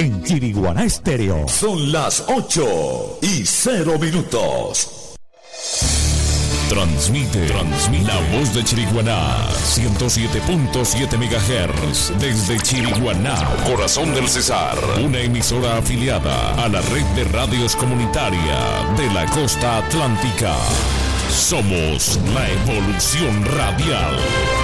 en Chiriguaná Estéreo. Son las 8:00. Transmite la voz de Chiriguaná, 107.7 MHz, desde Chiriguaná, corazón del Cesar, una emisora afiliada a la red de radios comunitaria de la costa atlántica. Somos la evolución radial.